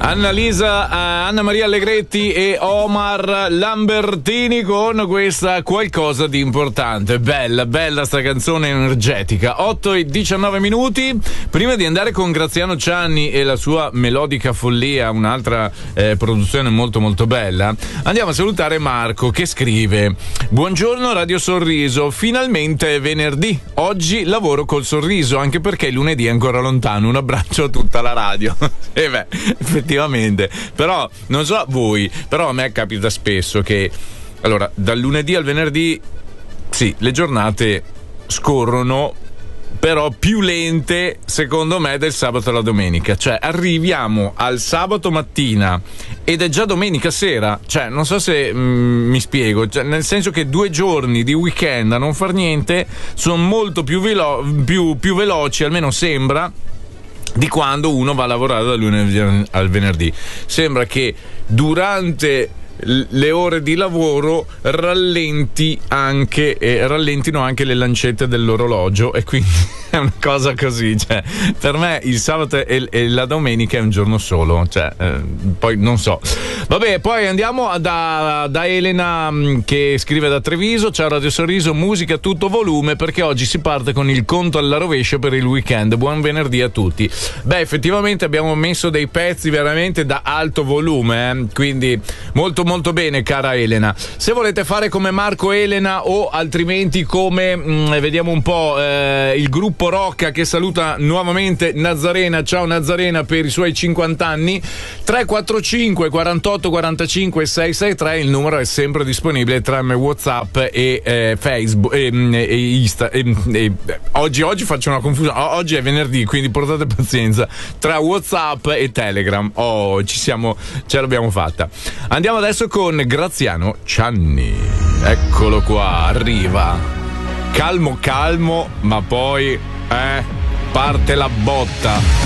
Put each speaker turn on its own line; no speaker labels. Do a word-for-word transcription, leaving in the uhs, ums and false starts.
Annalisa, uh, Anna Maria Allegretti e Omar Lambertini con questa Qualcosa di importante. Bella, bella sta canzone energetica. otto e diciannove minuti. Prima di andare con Graziano Cianni e la sua melodica follia, un'altra eh, produzione molto molto bella, andiamo a salutare Marco che scrive: buongiorno Radio Sorriso, finalmente è venerdì, oggi lavoro col sorriso anche perché lunedì è ancora lontano. Un abbraccio a tutta la radio. E beh, effettivamente, però non so a voi, però a me capita spesso che allora dal lunedì al venerdì sì, le giornate scorrono, però più lente secondo me del sabato alla domenica. Cioè arriviamo al sabato mattina ed è già domenica sera. Cioè non so se mm, mi spiego, cioè, nel senso che due giorni di weekend a non far niente sono molto più, velo- più, più veloci, almeno sembra, di quando uno va a lavorare dal lunedì al venerdì. Sembra che durante le ore di lavoro rallenti anche eh, rallentino anche le lancette dell'orologio, e quindi è una cosa così, cioè per me il sabato e, e la domenica è un giorno solo, cioè eh, poi non so. Vabbè, poi andiamo da, da Elena che scrive da Treviso: ciao Radio Sorriso, musica a tutto volume perché oggi si parte con il conto alla rovescia per il weekend. Buon venerdì a tutti. Beh, effettivamente abbiamo messo dei pezzi veramente da alto volume, eh? Quindi molto molto bene, cara Elena. Se volete fare come Marco Elena o altrimenti come mh, vediamo un po' eh, il gruppo Rocca che saluta nuovamente Nazarena, ciao Nazarena per i suoi cinquanta anni, tre quattro cinque quarantotto quarantacinque sei sei tre, il numero è sempre disponibile tramite WhatsApp e eh, Facebook e, e Insta e, e, oggi, oggi faccio una confusione, oggi è venerdì quindi portate pazienza, tra WhatsApp e Telegram. Oh, ci siamo, ce l'abbiamo fatta. Andiamo adesso con Graziano Cianni. Eccolo qua, arriva. Calmo calmo, ma poi eh, parte la botta.